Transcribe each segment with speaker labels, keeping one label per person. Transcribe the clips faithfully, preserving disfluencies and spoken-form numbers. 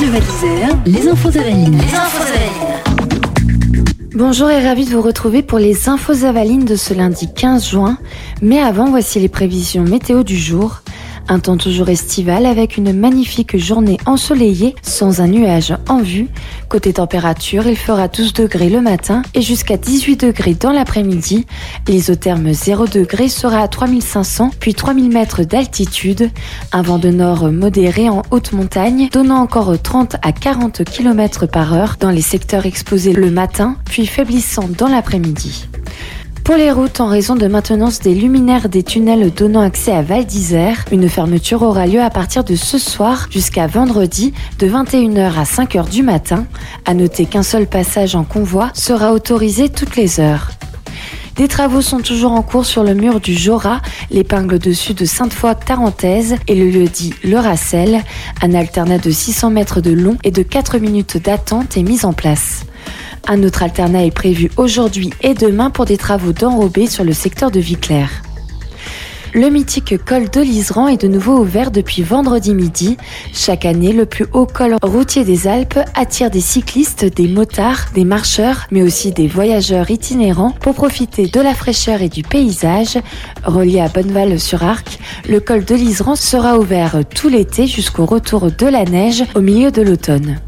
Speaker 1: Radio Val d'Isère, les infos Avalines. Les infos Avalines.
Speaker 2: Bonjour et ravi de vous retrouver pour les infos Avalines de ce lundi quinze juin. Mais avant, voici les prévisions météo du jour. Un temps toujours estival avec une magnifique journée ensoleillée sans un nuage en vue. Côté température, il fera douze degrés le matin et jusqu'à dix-huit degrés dans l'après-midi. L'isotherme zéro degré sera à trois mille cinq cents puis trois mille mètres d'altitude. Un vent de nord modéré en haute montagne donnant encore trente à quarante kilomètres par heure dans les secteurs exposés le matin puis faiblissant dans l'après-midi. Pour les routes, en raison de maintenance des luminaires des tunnels donnant accès à Val d'Isère, une fermeture aura lieu à partir de ce soir jusqu'à vendredi de vingt et une heures à cinq heures du matin. À noter qu'un seul passage en convoi sera autorisé toutes les heures. Des travaux sont toujours en cours sur le mur du Jorat, l'épingle au-dessus de Sainte-Foy-Tarentaise et le lieu-dit Le Racel. Un alternat de six cents mètres de long et de quatre minutes d'attente est mis en place. Un autre alternat est prévu aujourd'hui et demain pour des travaux d'enrobés sur le secteur de Viclair. Le mythique col de l'Iseran est de nouveau ouvert depuis vendredi midi. Chaque année, le plus haut col routier des Alpes attire des cyclistes, des motards, des marcheurs, mais aussi des voyageurs itinérants pour profiter de la fraîcheur et du paysage. Relié à Bonneval-sur-Arc, le col de l'Iseran sera ouvert tout l'été jusqu'au retour de la neige au milieu de l'automne.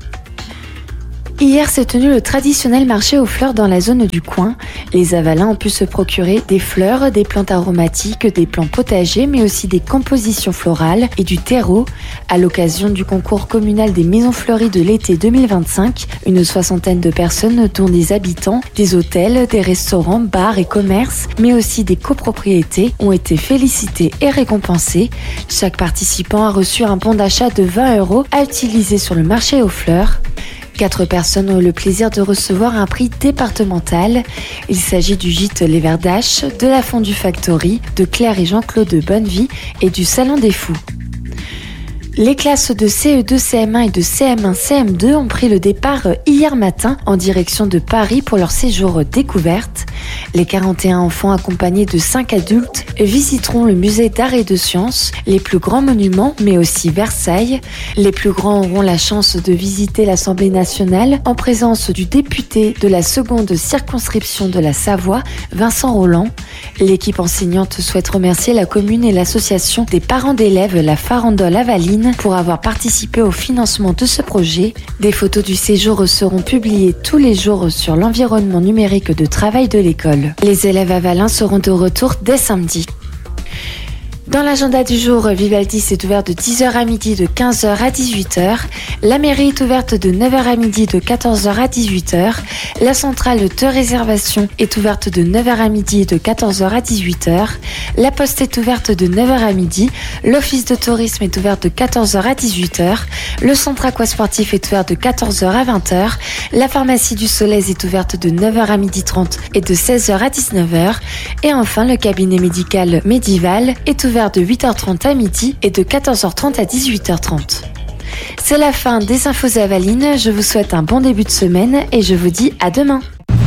Speaker 2: Hier s'est tenu le traditionnel marché aux fleurs dans la zone du coin. Les Avalins ont pu se procurer des fleurs, des plantes aromatiques, des plants potagers, mais aussi des compositions florales et du terreau. À l'occasion du concours communal des maisons fleuries de l'été deux mille vingt-cinq, une soixantaine de personnes, dont des habitants, des hôtels, des restaurants, bars et commerces, mais aussi des copropriétés, ont été félicitées et récompensées. Chaque participant a reçu un bon d'achat de vingt euros à utiliser sur le marché aux fleurs. Quatre personnes ont eu le plaisir de recevoir un prix départemental. Il s'agit du gîte Les Verdaches, de la Fondue Factory, de Claire et Jean-Claude Bonnevie et du Salon des Fous. Les classes de C E deux C M un et de C M un C M deux ont pris le départ hier matin en direction de Paris pour leur séjour découverte. Les quarante et un enfants accompagnés de cinq adultes visiteront le musée d'art et de sciences, les plus grands monuments, mais aussi Versailles. Les plus grands auront la chance de visiter l'Assemblée nationale en présence du député de la seconde circonscription de la Savoie, Vincent Rolland. L'équipe enseignante souhaite remercier la commune et l'association des parents d'élèves La Farandole Avaline pour avoir participé au financement de ce projet. Des photos du séjour seront publiées tous les jours sur l'environnement numérique de travail de l'école. Les élèves avalins seront de retour dès samedi. Dans l'agenda du jour, Vivaldi est ouvert de dix heures à midi, de quinze heures à dix-huit heures. La mairie est ouverte de neuf heures à midi, de quatorze heures à dix-huit heures. La centrale de réservation est ouverte de neuf heures à midi, de quatorze heures à dix-huit heures. La poste est ouverte de neuf heures à midi. L'office de tourisme est ouvert de quatorze heures à dix-huit heures. Le centre aquasportif est ouvert de quatorze heures à vingt heures. La pharmacie du Solèze est ouverte de neuf heures à midi trente et de seize heures à dix-neuf heures. Et enfin, le cabinet médical Médival est ouvert de huit heures trente à midi et de quatorze heures trente à dix-huit heures trente. C'est la fin des infos Avalines. Je vous souhaite un bon début de semaine et je vous dis à demain.